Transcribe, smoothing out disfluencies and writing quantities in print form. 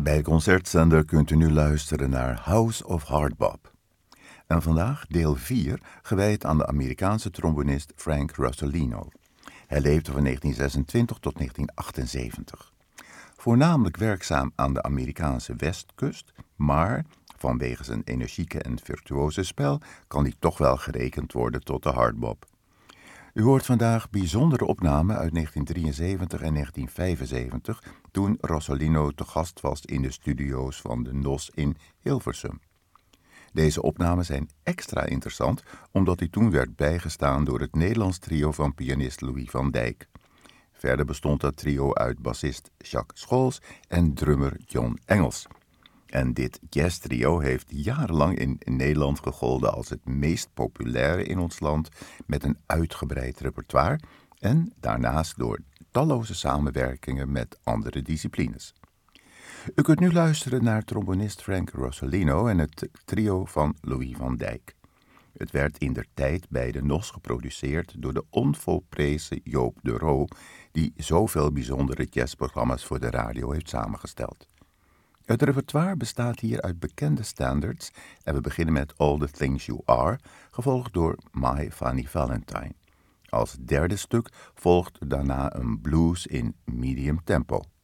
Bij Concertzender kunt u nu luisteren naar House of Hardbop. En vandaag deel 4, gewijd aan de Amerikaanse trombonist Frank Rosolino. Hij leefde van 1926 tot 1978. Voornamelijk werkzaam aan de Amerikaanse westkust, maar vanwege zijn energieke en virtuose spel kan hij toch wel gerekend worden tot de hardbop. U hoort vandaag bijzondere opnamen uit 1973 en 1975, toen Rosolino te gast was in de studio's van de NOS in Hilversum. Deze opnamen zijn extra interessant, omdat hij toen werd bijgestaan door het Nederlands trio van pianist Louis van Dijk. Verder bestond dat trio uit bassist Jacques Scholz en drummer John Engels. En dit jazztrio heeft jarenlang in Nederland gegolden als het meest populaire in ons land, met een uitgebreid repertoire en daarnaast door talloze samenwerkingen met andere disciplines. U kunt nu luisteren naar trombonist Frank Rosolino en het trio van Louis van Dijk. Het werd indertijd bij de NOS geproduceerd door de onvolprezen Joop de Roo, die zoveel bijzondere jazzprogramma's voor de radio heeft samengesteld. Het repertoire bestaat hier uit bekende standards en we beginnen met All the Things You Are, gevolgd door My Funny Valentine. Als derde stuk volgt daarna een blues in medium tempo.